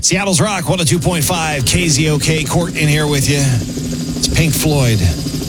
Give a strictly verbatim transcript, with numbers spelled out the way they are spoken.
Seattle's Rock, one oh two point five K Z O K. Court in here with you. It's Pink Floyd.